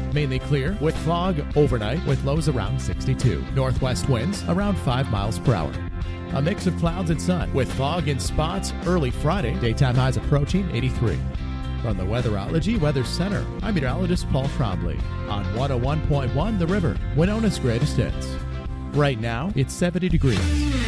Mainly clear with fog overnight with lows around 62. Northwest winds around 5 miles per hour. A mix of clouds and sun with fog in spots early Friday. Daytime highs approaching 83. From the Weatherology Weather Center, I'm meteorologist Paul Trombley on 101.1 The River, Winona's greatest hits. Right now, it's 70 degrees.